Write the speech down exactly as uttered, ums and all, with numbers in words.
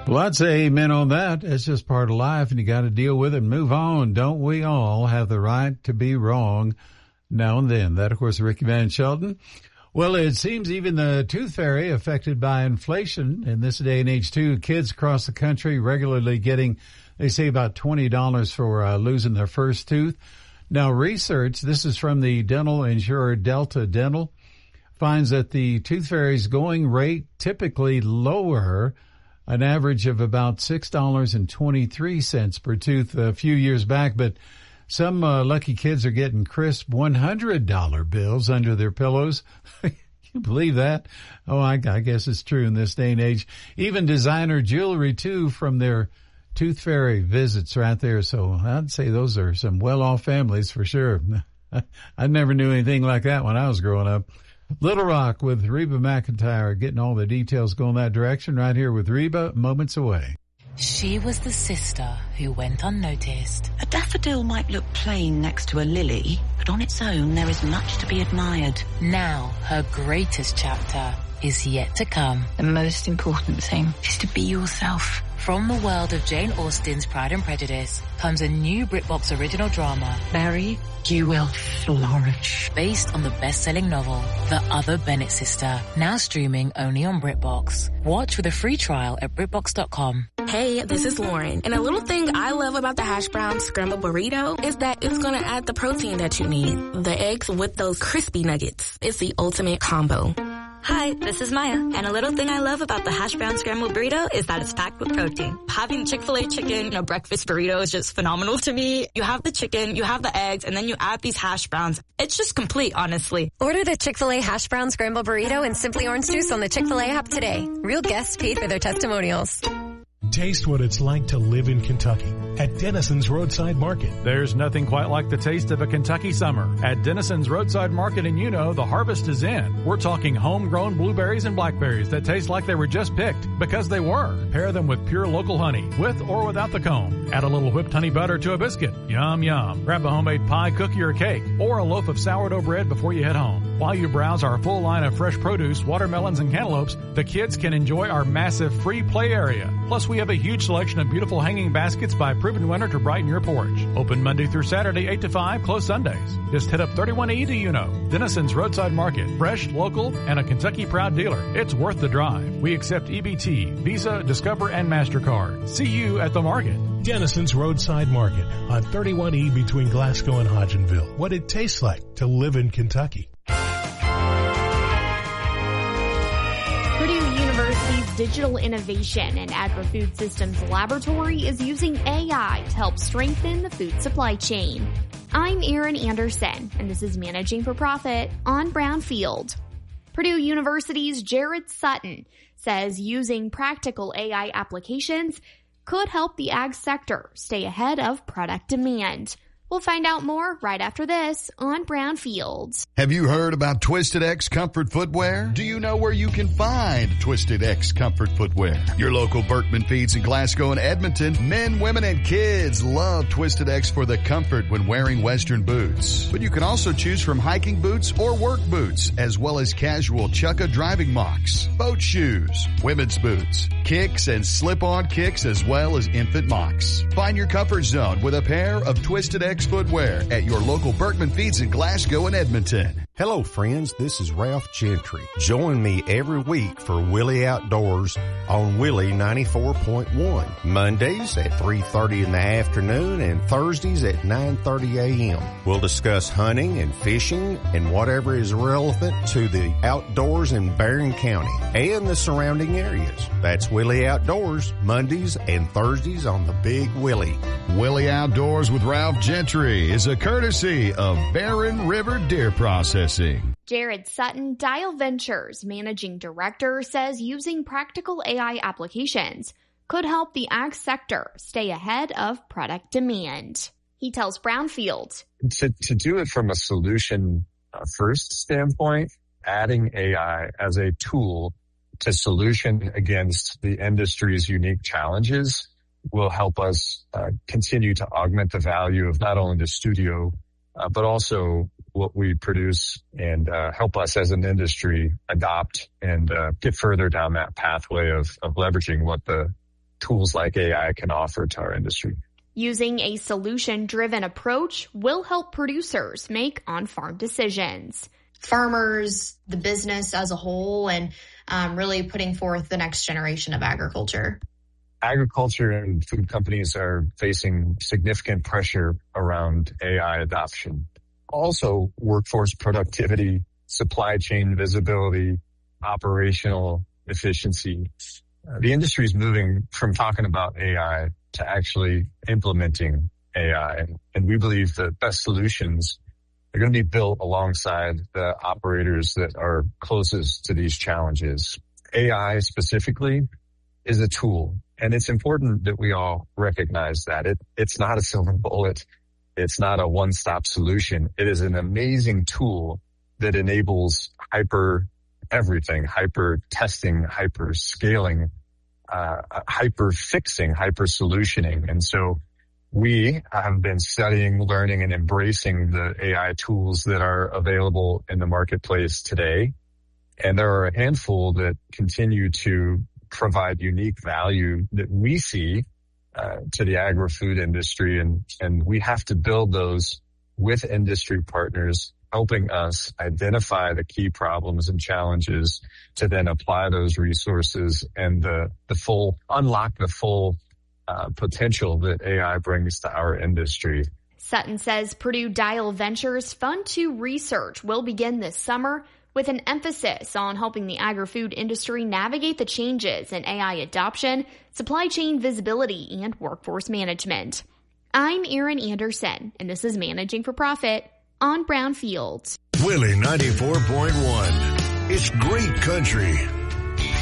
Well, I'd say amen on that. It's just part of life, and you got to deal with it and move on. Don't we all have the right to be wrong now and then? That, of course, Ricky Van Shelton. Well, it seems even the tooth fairy affected by inflation in this day and age, too. Kids across the country regularly getting, they say, about twenty dollars for uh, losing their first tooth. Now, research, this is from the dental insurer Delta Dental, finds that the tooth fairy's going rate typically lower an average of about six dollars and twenty-three cents per tooth a few years back, but some uh, lucky kids are getting crisp one hundred dollar bills under their pillows. You believe that? Oh, I, I guess it's true in this day and age. Even designer jewelry, too, from their tooth fairy visits right there. So I'd say those are some well-off families for sure. I never knew anything like that when I was growing up. Little Rock with Reba McEntire, getting all the details going that direction right here with Reba, moments away. She was the sister who went unnoticed. A daffodil might look plain next to a lily, but on its own there is much to be admired. Now her greatest chapter is yet to come. The most important thing is to be yourself. From the world of Jane Austen's Pride and Prejudice comes a new BritBox original drama. Barry, you will flourish. Based on the best-selling novel, The Other Bennett Sister, now streaming only on BritBox. Watch with a free trial at BritBox dot com. Hey, this is Lauren, and a little thing I love about the hash brown scrambled burrito is that it's going to add the protein that you need. The eggs with those crispy nuggets. It's the ultimate combo. Hi, this is Maya, and a little thing I love about the hash brown scrambled burrito is that it's packed with protein. Having Chick-fil-A chicken in a breakfast burrito is just phenomenal to me. You have the chicken, you have the eggs, and then you add these hash browns. It's just complete, honestly. Order the Chick-fil-A hash brown scrambled burrito and Simply Orange Juice on the Chick-fil-A app today. Real guests paid for their testimonials. Taste what it's like to live in Kentucky at Dennison's Roadside Market. There's nothing quite like the taste of a Kentucky summer. At Dennison's Roadside Market in Uno, the harvest is in. We're talking homegrown blueberries and blackberries that taste like they were just picked, because they were. Pair them with pure local honey, with or without the comb. Add a little whipped honey butter to a biscuit. Yum, yum. Grab a homemade pie, cookie, or cake, or a loaf of sourdough bread before you head home. While you browse our full line of fresh produce, watermelons, and cantaloupes, the kids can enjoy our massive free play area. Plus, we have a huge selection of beautiful hanging baskets by Proven Winter to brighten your porch. Open Monday through Saturday, eight to five, closed Sundays. Just hit up thirty-one E to Uno. Dennison's Roadside Market. Fresh, local, and a Kentucky proud dealer. It's worth the drive. We accept E B T, Visa, Discover, and MasterCard. See you at the market. Dennison's Roadside Market on thirty-one E between Glasgow and Hodgenville. What it tastes like to live in Kentucky. Purdue University's Digital Innovation and Agri-Food Systems Laboratory is using A I to help strengthen the food supply chain. I'm Erin Anderson, and this is Managing for Profit on Brownfield. Purdue University's Jared Sutton says using practical A I applications could help the ag sector stay ahead of product demand. We'll find out more right after this on Brownfield. Have you heard about Twisted X Comfort Footwear? Do you know where you can find Twisted X Comfort Footwear? Your local Berkman Feeds in Glasgow and Edmonton. Men, women, and kids love Twisted X for the comfort when wearing Western boots. But you can also choose from hiking boots or work boots, as well as casual Chukka driving mocks, boat shoes, women's boots, kicks, and slip-on kicks, as well as infant mocks. Find your comfort zone with a pair of Twisted X Footwear at your local Berkman Feeds in Glasgow and Edmonton. Hello friends, this is Ralph Gentry. Join me every week for Willie Outdoors on Willie ninety-four point one. Mondays at three thirty in the afternoon and Thursdays at nine thirty a.m. We'll discuss hunting and fishing and whatever is relevant to the outdoors in Barron County and the surrounding areas. That's Willie Outdoors, Mondays and Thursdays on the Big Willie. Willie Outdoors with Ralph Gentry is a courtesy of Barron River Deer Processing. Jared Sutton, Dial Ventures Managing Director, says using practical A I applications could help the ag sector stay ahead of product demand. He tells Brownfield. To, to do it from a solution uh, first standpoint, adding A I as a tool to solution against the industry's unique challenges will help us uh, continue to augment the value of not only the studio, uh, but also what we produce and uh, help us as an industry adopt and uh, get further down that pathway of, of leveraging what the tools like A I can offer to our industry. Using a solution-driven approach will help producers make on-farm decisions. Farmers, the business as a whole, and um, really putting forth the next generation of agriculture. Agriculture and food companies are facing significant pressure around A I adoption. Also, workforce productivity, supply chain visibility, operational efficiency. Uh, the industry is moving from talking about A I to actually implementing A I. And we believe the best solutions are going to be built alongside the operators that are closest to these challenges. A I specifically is a tool, and it's important that we all recognize that. It, it's not a silver bullet. It's not a one-stop solution. It is an amazing tool that enables hyper everything, hyper testing, hyper scaling, uh, hyper fixing, hyper solutioning. And so we have been studying, learning, and embracing the A I tools that are available in the marketplace today. And there are a handful that continue to provide unique value that we see uh, to the agri-food industry. And, and we have to build those with industry partners, helping us identify the key problems and challenges to then apply those resources and the, the full, unlock the full uh, potential that A I brings to our industry. Sutton says Purdue Dial Ventures Fund two research will begin this summer with an emphasis on helping the agri-food industry navigate the changes in A I adoption, supply chain visibility, and workforce management. I'm Erin Anderson, and this is Managing for Profit on Brownfield. Willie ninety-four point one. It's great country.